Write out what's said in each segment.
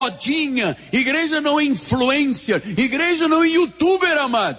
modinha, igreja não é influencer, igreja não é youtuber, amado.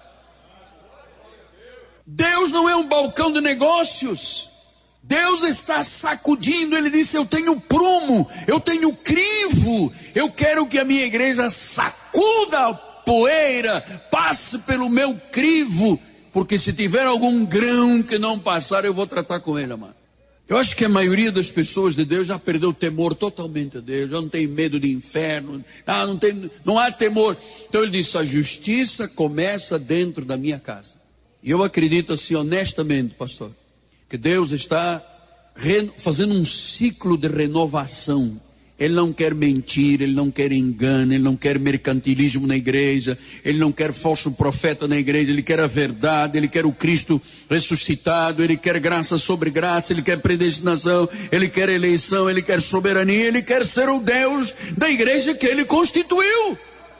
Deus não é um balcão de negócios. Deus está sacudindo. Ele disse: eu tenho prumo, eu tenho crivo, eu quero que a minha igreja sacuda a poeira, passe pelo meu crivo, porque se tiver algum grão que não passar, eu vou tratar com ele, amado. Eu acho que a maioria das pessoas de Deus já perdeu o temor totalmente a Deus, já não tem medo de inferno, não há temor. Então ele disse: a justiça começa dentro da minha casa. E eu acredito assim, honestamente, pastor, que Deus está fazendo um ciclo de renovação. Ele não quer mentira, Ele não quer engano, Ele não quer mercantilismo na igreja, Ele não quer falso profeta na igreja, Ele quer a verdade, Ele quer o Cristo ressuscitado, Ele quer graça sobre graça, Ele quer predestinação, Ele quer eleição, Ele quer soberania, Ele quer ser o Deus da igreja que Ele constituiu.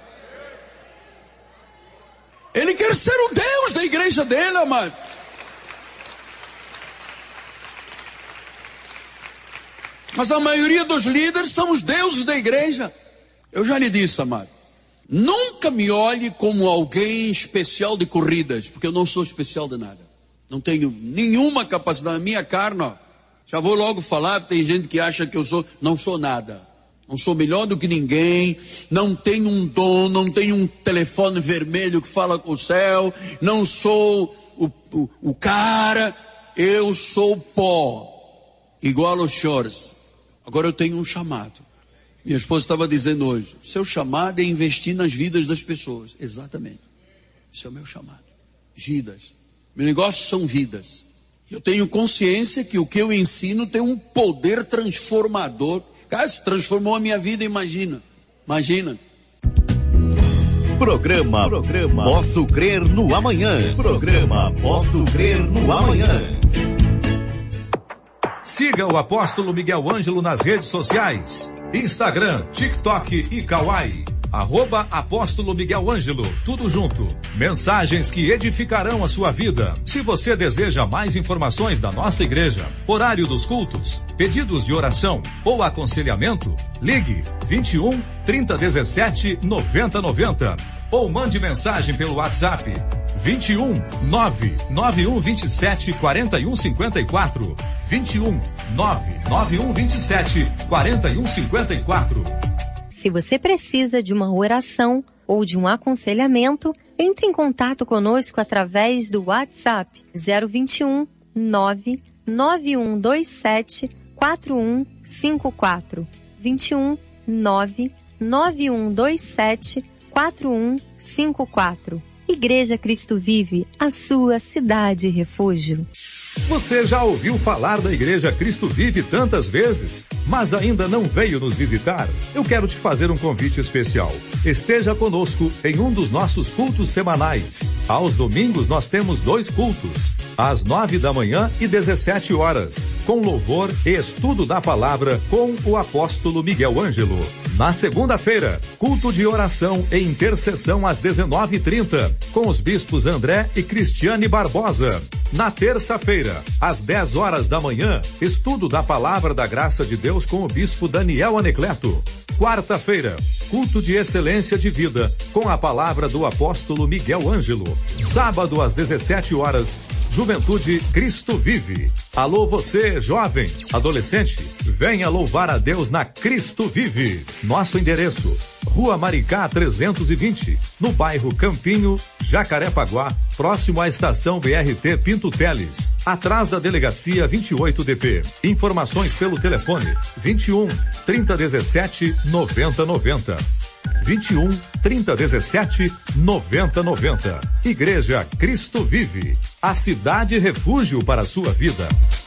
Ele quer ser o Deus da igreja dele, amado. Mas a maioria dos líderes são os deuses da igreja. Eu já lhe disse, amado, nunca me olhe como alguém especial de corridas, porque eu não sou especial de nada. Não tenho nenhuma capacidade. Na minha carne, ó, já vou logo falar, tem gente que acha que eu não sou nada. Não sou melhor do que ninguém, não tenho um dom, não tenho um telefone vermelho que fala com o céu, não sou o cara, eu sou pó, igual aos senhores. Agora eu tenho um chamado. Minha esposa estava dizendo hoje: seu chamado é investir nas vidas das pessoas. Exatamente. Esse é o meu chamado. Vidas. Meu negócio são vidas. Eu tenho consciência que o que eu ensino tem um poder transformador. Cara, se transformou a minha vida, imagina. Programa Posso Crer no Amanhã. Programa Posso Crer no Amanhã. Siga o Apóstolo Miguel Ângelo nas redes sociais: Instagram, TikTok e Kawaii. @Apóstolo Miguel Ângelo, tudo junto. Mensagens que edificarão a sua vida. Se você deseja mais informações da nossa igreja, horário dos cultos, pedidos de oração ou aconselhamento, ligue 21 3017 9090 ou mande mensagem pelo WhatsApp 21 99127 4154 21 99127 4154. Se você precisa de uma oração ou de um aconselhamento, entre em contato conosco através do WhatsApp 021 99127 4154. 21 99127 4154. Igreja Cristo Vive, a sua cidade refúgio. Você já ouviu falar da Igreja Cristo Vive tantas vezes, mas ainda não veio nos visitar? Eu quero te fazer um convite especial. Esteja conosco em um dos nossos cultos semanais. Aos domingos nós temos 2 cultos, às 9 da manhã e 17 horas, com louvor e estudo da palavra com o apóstolo Miguel Ângelo. Na segunda-feira, culto de oração e intercessão às 19h30, com os bispos André e Cristiane Barbosa. Na terça-feira, às 10 horas da manhã, estudo da palavra da graça de Deus com o bispo Daniel Anecleto. Quarta-feira, culto de excelência de vida, com a palavra do apóstolo Miguel Ângelo. Sábado, às 17 horas, Juventude Cristo Vive. Alô você, jovem, adolescente, venha louvar a Deus na Cristo Vive. Nosso endereço: Rua Maricá 320, no bairro Campinho, Jacarepaguá, próximo à estação BRT Pinto Teles, atrás da delegacia 28DP. Informações pelo telefone 21 3017 9090. 21 3017 9090. Igreja Cristo Vive, a cidade refúgio para a sua vida.